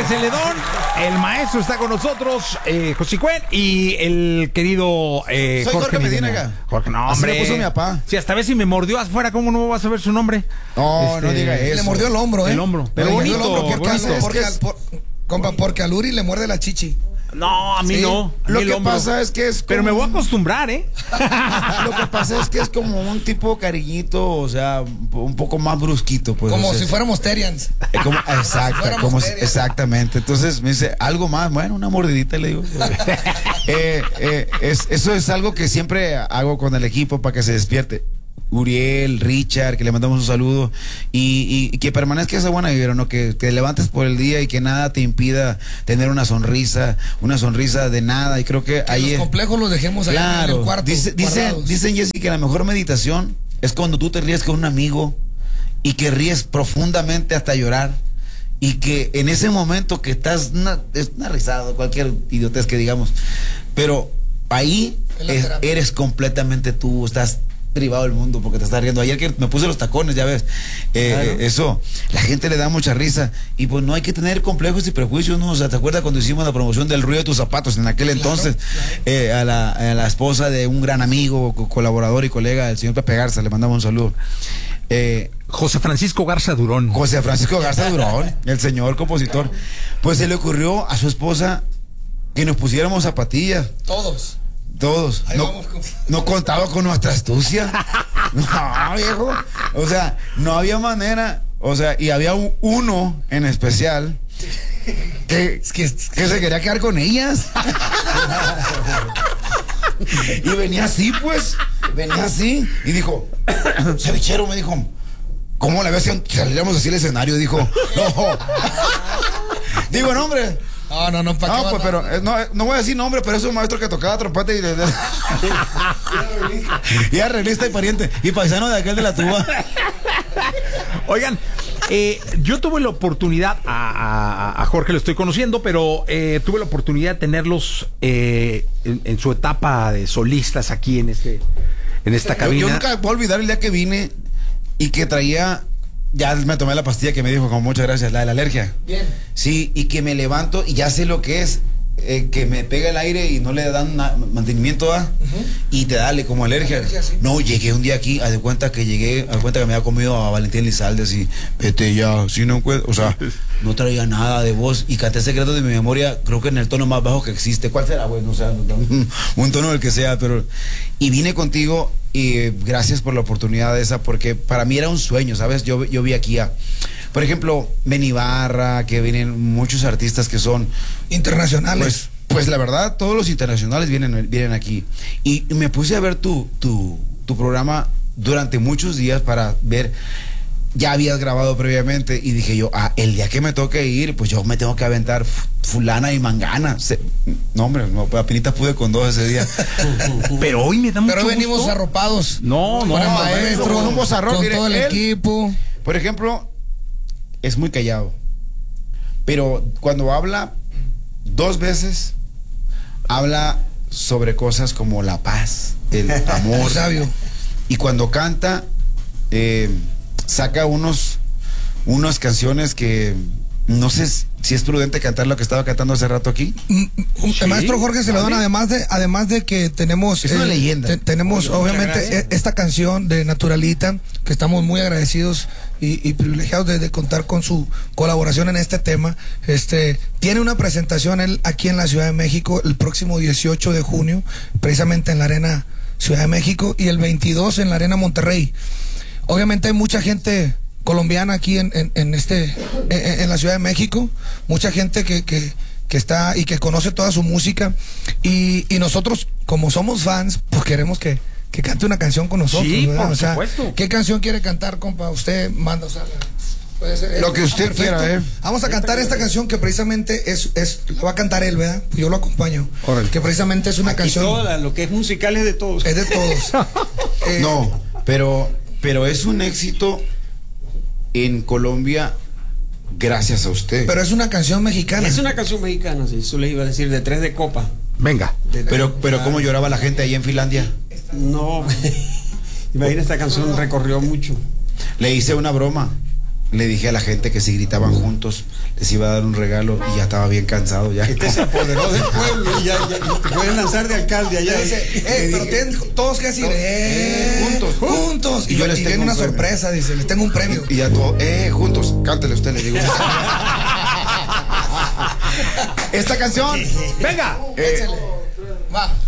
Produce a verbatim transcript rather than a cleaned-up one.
Celedón, el maestro está con nosotros, eh, José Cuen, y el querido eh, Soy Jorge, Jorge Medina. Medina. Jorge, no, hombre. Así me puso mi papá. Sí, hasta a ver si me mordió afuera, ¿cómo no vas a ver su nombre? No, este, no diga eso. Le mordió el hombro, ¿eh? El hombro. Pero le bonito, el hombro porque, bonito. Al, porque, al, por, compa, porque al Uri le muerde la chichi. No, a mí sí. no. A mí Lo el que hombro. pasa es que es como... Pero me voy a acostumbrar, ¿eh? Lo que pasa es que es como un tipo cariñito, o sea, un poco más brusquito, pues. Como o sea, si fuéramos Terians. Como, exacto, si como terians. exactamente. Entonces me dice, algo más, bueno, una mordidita, le digo. eh, eh, es, eso es algo que siempre hago con el equipo para que se despierte. Uriel, Richard, que le mandamos un saludo y, y, y que permanezca esa buena vibra, ¿no? Que te levantes por el día y que nada te impida tener una sonrisa, una sonrisa de nada. Y creo que, que ahí los complejos los dejemos allá claro, en el cuarto. Dice, dicen, dicen, Jessy, que la mejor meditación es cuando tú te ríes con un amigo y que ríes profundamente hasta llorar. Y que en ese momento que estás, una, es una risada, cualquier idiotez que digamos, pero ahí es, eres completamente tú, estás privado del mundo porque te estás riendo. Ayer que me puse los tacones, ya ves, eh, claro. eh, eso, la gente le da mucha risa y pues no hay que tener complejos y prejuicios, ¿no? O sea, ¿te acuerdas cuando hicimos la promoción del ruido de tus zapatos en aquel claro, entonces? Claro. Eh, a, la, a la esposa de un gran amigo, colaborador y colega, el señor Pepe Garza, le mandamos un saludo. Eh, José Francisco Garza Durón. José Francisco Garza Durón, el señor compositor. Pues se le ocurrió a su esposa que nos pusiéramos zapatillas. Todos. Todos. No, no contaba con nuestra astucia. No, viejo. O sea, no había manera. O sea, y había un, uno en especial que, que, que se quería quedar con ellas. Y venía así, pues. Venía así. Y dijo, cevichero, me dijo, ¿cómo la ves si saliéramos así al escenario? Dijo, no. Digo, no, hombre. No, no, no, ¿para no, pues, pero eh, no, no voy a decir nombre, pero es un maestro que tocaba trompeta y y arreglista y pariente y paisano de aquel de la tuba. Oigan, eh, yo tuve la oportunidad a, a, a Jorge lo estoy conociendo, pero eh, tuve la oportunidad de tenerlos eh, en, en su etapa de solistas aquí en este en esta cabina. Yo, yo nunca voy a olvidar el día que vine y que traía. Ya me tomé la pastilla que me dijo, como muchas gracias, la de la alergia. Bien. Sí, y que me levanto y ya sé lo que es, eh, que me pega el aire y no le dan una, mantenimiento a, uh-huh. y te dale como alergia. alergia sí. No, llegué un día aquí, haz de cuenta que llegué, haz de cuenta que me había comido a Valentín Elizalde, así, vete ya, si no encuentro, o sea, no traía nada de voz y canté secretos de mi memoria, creo que en el tono más bajo que existe. ¿Cuál será? Bueno, o sea, un, un tono del que sea, pero. Y vine contigo. Y gracias por la oportunidad esa, porque para mí era un sueño, ¿sabes? Yo, yo vi aquí a, por ejemplo, Benny Barra, que vienen muchos artistas que son internacionales. Pues, pues la verdad, todos los internacionales vienen, vienen aquí. Y me puse a ver tu, tu, tu programa durante muchos días para ver. Ya habías grabado previamente y dije yo, ah, el día que me toque ir, pues yo me tengo que aventar fulana y mangana. Se, no, hombre, no, apenas pude con dos ese día. Pero hoy me da mucho Pero venimos gusto. arropados. No, no, con el no, maestro, con un bozarrón, con mire, todo el él, equipo. Por ejemplo, es muy callado. Pero cuando habla dos veces, habla sobre cosas como la paz, el amor. Sabio. Y cuando canta, eh, saca unos unas canciones que no sé si es prudente cantar lo que estaba cantando hace rato aquí. El sí, maestro Jorge Celedón, ¿vale? además de además de que tenemos es una eh, leyenda. Te, tenemos Oye, obviamente esta canción de Naturalita, que estamos muy agradecidos y, y privilegiados de, de contar con su colaboración en este tema. Este tiene una presentación él aquí en la Ciudad de México el próximo dieciocho de junio, precisamente en la Arena Ciudad de México, y el veintidós en la Arena Monterrey. Obviamente hay mucha gente colombiana aquí en, en, en este en, en la Ciudad de México, mucha gente que, que, que está y que conoce toda su música y, y nosotros como somos fans pues queremos que, que cante una canción con nosotros, sí, ¿verdad? por O sea, supuesto. ¿qué canción quiere cantar, compa? Usted manda, o sea, puede ser lo que usted quiera, ¿eh? Vamos a cantar esta canción que precisamente es, es la va a cantar él, ¿verdad? Yo lo acompaño. Órale. Que precisamente es una Aquí canción. Toda, lo que es musical es de todos. Es de todos. eh, no, pero, pero es un éxito en Colombia gracias a usted. Pero es una canción mexicana. Es una canción mexicana, sí, eso les iba a decir, de tres de copa. Venga. De pero, pero ¿cómo lloraba la gente ahí en Finlandia? No, imagina, esta canción recorrió mucho. Le hice una broma le dije a la gente que si gritaban juntos les iba a dar un regalo y ya estaba bien cansado ya. Este se apoderó del pueblo y ya, ya y te pueden lanzar de alcalde allá. Dice, eh, pero tienen todos que decir, eh, eh, juntos, juntos. Y, y yo y les viene tengo una un premio. sorpresa, dice, les tengo un premio. Y ya todo, eh, juntos, cántele usted, le digo. Esta canción, Venga. eh, Échale. Va.